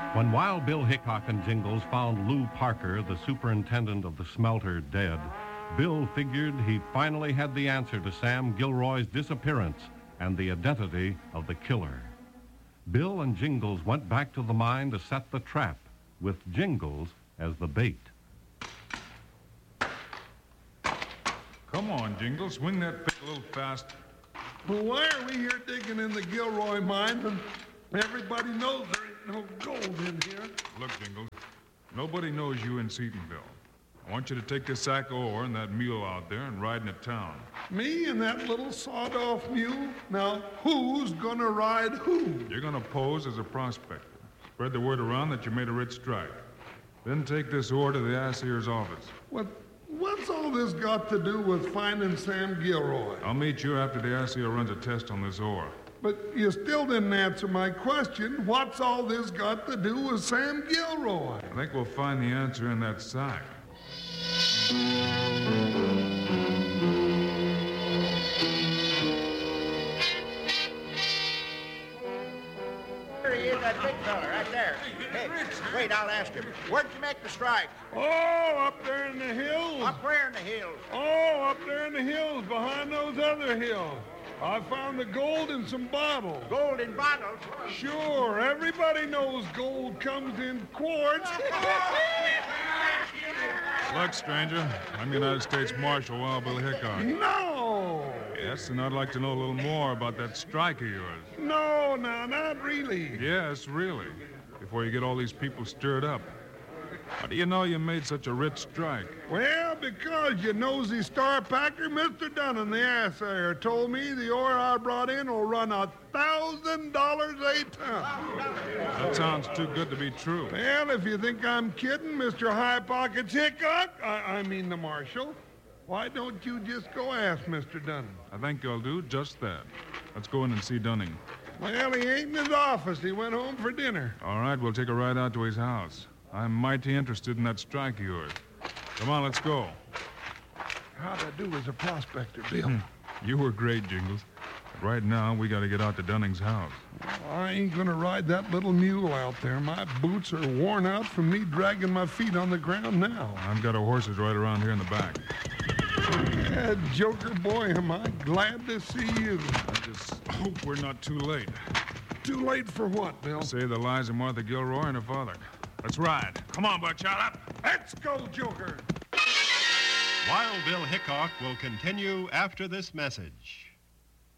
When Wild Bill Hickok and Jingles found Lou Parker, the superintendent of the smelter, dead, Bill figured he finally had the answer to Sam Gilroy's disappearance and the identity of the killer. Bill and Jingles went back to the mine to set the trap, with Jingles as the bait. Come on, Jingles, swing that pick a little fast. Well, why are we here digging in the Gilroy mine when everybody knows there ain't no gold in here? Look, Jingles, nobody knows you in Seatonville. I want you to take this sack of ore and that mule out there and ride into town. Me and that little sawed-off mule? Now, who's gonna ride who? You're gonna pose as a prospector. Spread the word around that you made a rich strike. Then take this ore to the assayer's office. What's all this got to do with finding Sam Gilroy? I'll meet you after the assayer runs a test on this ore. But you still didn't answer my question. What's all this got to do with Sam Gilroy? I think we'll find the answer in that sack. There he is, that big fella, right there. Hey, wait, I'll ask him. Where'd you make the strike? Oh, up there in the hills. Up where in the hills? Oh, up there in the hills, behind those other hills. I found the gold in some bottles. Gold in bottles? Sure, everybody knows gold comes in quartz. Look, stranger, I'm United States Marshal Wild Bill Hickok. No! Yes, and I'd like to know a little more about that strike of yours. No, not really. Yes, really. Before you get all these people stirred up. How do you know you made such a rich strike? Well, because you nosy star packer, Mr. Dunham, the assayer, told me the ore I brought in will run $1,000 a ton. That sounds too good to be true. Well, if you think I'm kidding, Mr. High Pockets Hickok, I mean the marshal, why don't you just go ask Mr. Dunham? I think I'll do just that. Let's go in and see Dunning. Well, he ain't in his office. He went home for dinner. All right, we'll take a ride out to his house. I'm mighty interested in that strike of yours. Come on, let's go. How'd I do as a prospector, Bill? You were great, Jingles. But right now, we got to get out to Dunning's house. I ain't gonna ride that little mule out there. My boots are worn out from me dragging my feet on the ground now. I've got our horses right around here in the back. Yeah, Joker boy, am I glad to see you. I just hope we're not too late. Too late for what, Bill? Say the lies of Martha Gilroy and her father. Let's ride. Come on, Buckshot, up. Let's go, Joker. Wild Bill Hickok will continue after this message.